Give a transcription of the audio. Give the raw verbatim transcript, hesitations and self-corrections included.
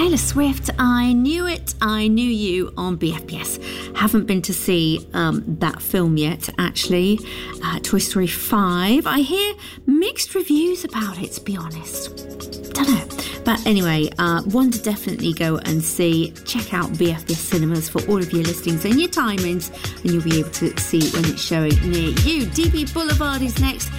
Taylor Swift, I Knew It, I Knew You on B F B S. Haven't been to see um, that film yet, actually. Uh, Toy Story five. I hear mixed reviews about it, to be honest. Don't know. But anyway, uh, one to definitely go and see. Check out B F B S Cinemas for all of your listings and your timings, and you'll be able to see when it's showing near you. D B Boulevard is next.